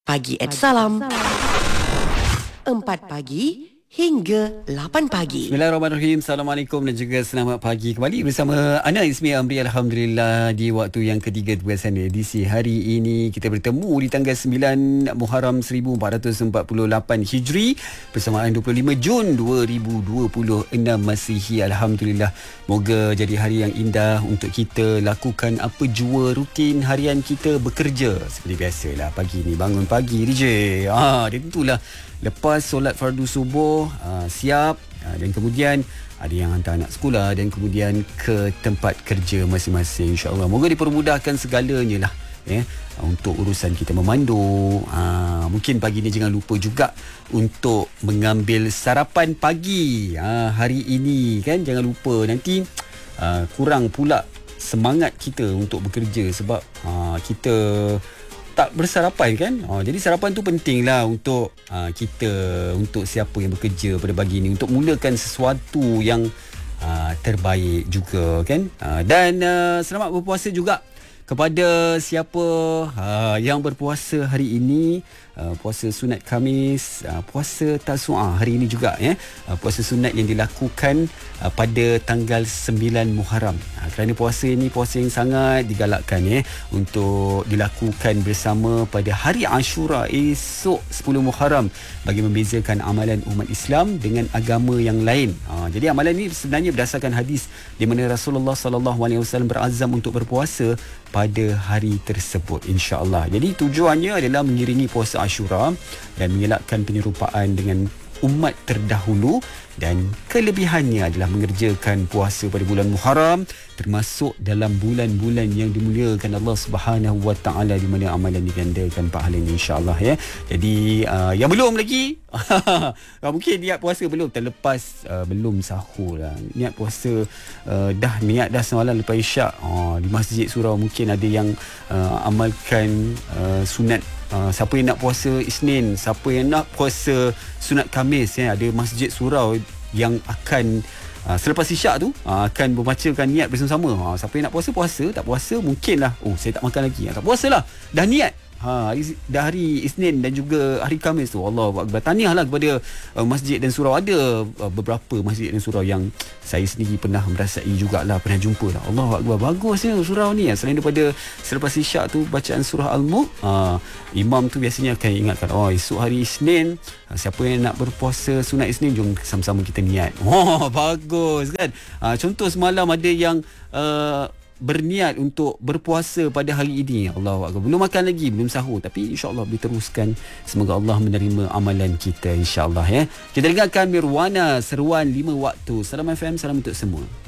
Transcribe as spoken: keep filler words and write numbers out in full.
Pagi at Salam. Empat pagi hingga lapan pagi. Bismillahirrahmanirrahim. Assalamualaikum dan juga selamat pagi kembali bersama Ana Ismi Amri. Alhamdulillah di waktu yang ketiga tugasan edisi hari ini kita bertemu di tanggal sembilan Muharram seribu empat ratus empat puluh lapan Hijri bersamaan dua puluh lima Jun dua ribu dua puluh enam Masihi. Alhamdulillah, moga jadi hari yang indah untuk kita lakukan apa jua rutin harian kita bekerja seperti biasalah. Pagi ni bangun pagi D J. Ah, dia tentulah lepas solat fardu subuh, aa, siap, aa, dan kemudian ada yang hantar anak sekolah dan kemudian ke tempat kerja masing-masing. InsyaAllah moga dipermudahkan segalanya lah, ya, untuk urusan kita memandu. Aa, mungkin pagi ni jangan lupa juga untuk mengambil sarapan pagi aa, hari ini, kan. Jangan lupa, nanti aa, kurang pula semangat kita untuk bekerja sebab aa, kita tak bersarapan, kan. Oh, jadi sarapan tu penting lah untuk uh, kita, untuk siapa yang bekerja pada pagi ni, untuk mulakan sesuatu yang uh, terbaik juga, kan. Uh, dan uh, selamat berpuasa juga kepada siapa uh, yang berpuasa hari ini, uh, puasa sunat Khamis, uh, puasa Tasu'ah hari ini juga, ya. Uh, puasa sunat yang dilakukan uh, pada tanggal sembilan Muharram. Uh, kerana puasa ini puasa yang sangat digalakkan, ya, untuk dilakukan bersama pada hari Ashura esok sepuluh Muharram bagi membezakan amalan umat Islam dengan agama yang lain. Uh, jadi amalan ini sebenarnya berdasarkan hadis di mana Rasulullah sallallahu alaihi wasallam berazam untuk berpuasa pada hari tersebut, insya-Allah. Jadi tujuannya adalah mengiringi puasa Ashura dan mengelakkan penyerupaan dengan umat terdahulu, dan kelebihannya adalah mengerjakan puasa pada bulan Muharram, termasuk dalam bulan-bulan yang dimuliakan Allah Subhanahu Wa Taala, di mana amalan digandakan pahalanya, insya-Allah, ya. Jadi uh, yang belum lagi mungkin niat puasa belum terlepas, uh, belum sahur lah. Niat puasa uh, dah niat dah semalam lepas Isyak, uh, di Masjid Surau mungkin ada yang uh, amalkan uh, sunat. Uh, siapa yang nak puasa Isnin, siapa yang nak puasa sunat Khamis, ya, ada Masjid Surau yang akan uh, selepas Isyak tu uh, akan membacakan niat bersama-sama. Uh, siapa yang nak puasa, puasa. Tak puasa mungkinlah, oh saya tak makan lagi, uh, tak puasalah, dah niat. Ha, hari, dah hari Isnin dan juga hari Khamis tu. Allahu Akbar. Tahniahlah kepada uh, masjid dan surau. Ada uh, beberapa masjid dan surau yang saya sendiri pernah merasai jugalah, pernah jumpa lah. Allahu Akbar, bagusnya surau ni. Selain daripada selepas Isyak tu bacaan surah Al-Mulk, uh, imam tu biasanya akan ingatkan, oh esok hari Isnin, uh, siapa yang nak berpuasa sunat Isnin, jom sama-sama kita niat. Oh, bagus, kan. Uh, contoh semalam ada yang uh, berniat untuk berpuasa pada hari ini. Allahu Akbar. Belum makan lagi, belum sahur, tapi insya-Allah diteruskan. Semoga Allah menerima amalan kita, insya-Allah, ya. Kita dengarkan Mirwana, seruan lima waktu. Salam F M, salam untuk semua.